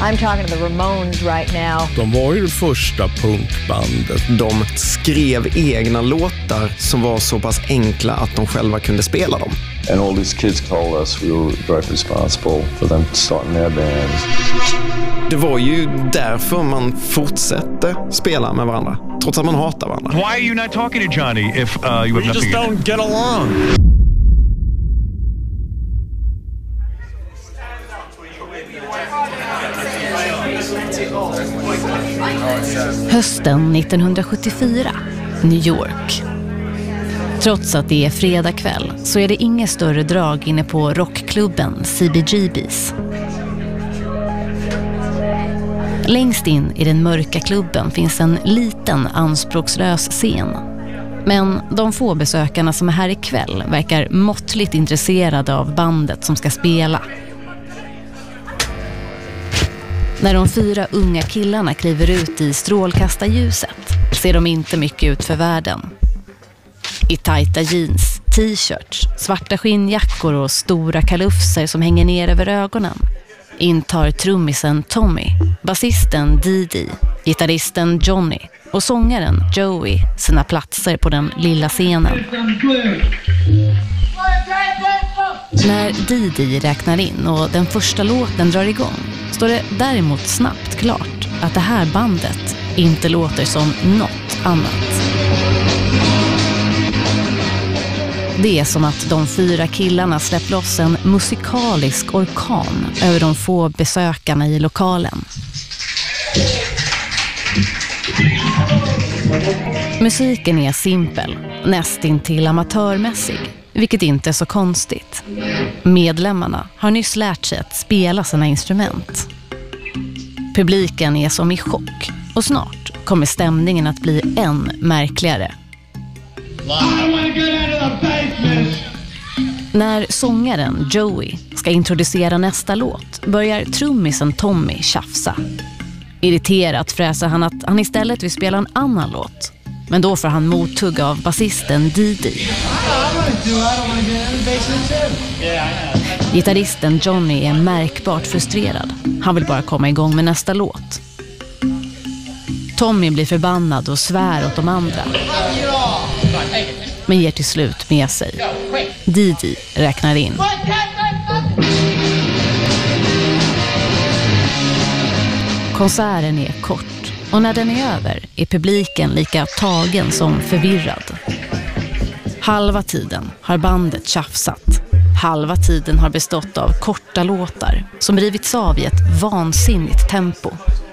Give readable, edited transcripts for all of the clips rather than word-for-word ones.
I'm talking to the Ramones right now. De var ju det första punkbandet. De skrev egna låtar som var så pass enkla att de själva kunde spela dem. And all these kids told us we were very responsible for them starting their bands. Det var ju därför man fortsatte spela med varandra, trots att man hatar varandra. Why are you not talking to Johnny if you have nothing? We just don't get along. Hösten 1974, New York. Trots att det är fredag kväll så är det inget större drag inne på rockklubben CBGB's. Längst in i den mörka klubben finns en liten anspråkslös scen. Men de få besökarna som är här ikväll verkar måttligt intresserade av bandet som ska spela. När de 4 unga killarna kliver ut i strålkastarljuset ser de inte mycket ut för världen. I tajta jeans, t-shirts, svarta skinnjackor och stora kalufser som hänger ner över ögonen intar trummisen Tommy, basisten Didi, gitarristen Johnny och sångaren Joey sina platser på den lilla scenen. När Didi räknar in och den första låten drar igång står det däremot snabbt klart att det här bandet inte låter som något annat. Det är som att de 4 killarna släppt loss en musikalisk orkan över de få besökarna i lokalen. Musiken är simpel, nästintill amatörmässig, vilket inte är så konstigt. Medlemmarna har nyss lärt sig att spela sina instrument. Publiken är som i chock och snart kommer stämningen att bli än märkligare. När sångaren Joey ska introducera nästa låt börjar trummisen Tommy tjafsa. Irriterat fräser han att han istället vill spela en annan låt. Men då får han mothugg av basisten Didi. Gitarristen Johnny är märkbart frustrerad. Han vill bara komma igång med nästa låt. Tommy blir förbannad och svär åt de andra. Men ger till slut med sig. Didi räknar in. Konserten är kort och när den är över är publiken lika tagen som förvirrad. Halva tiden har bandet tjafsat. Halva tiden har bestått av korta låtar som rivits av i ett vansinnigt tempo.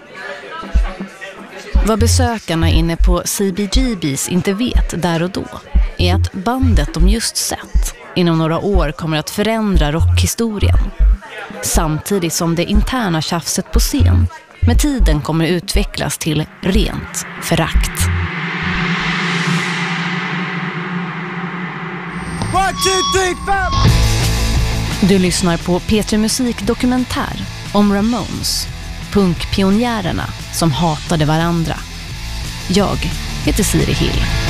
Vad besökarna inne på CBGB's inte vet där och då är att bandet de just sett inom några år kommer att förändra rockhistorien. Samtidigt som det interna tjafset på scen med tiden kommer utvecklas till rent förakt. 1, 2, 3, 5. Du lyssnar på P3 Musik dokumentär om Ramones, punkpionjärerna som hatade varandra. Jag heter Siri Hill.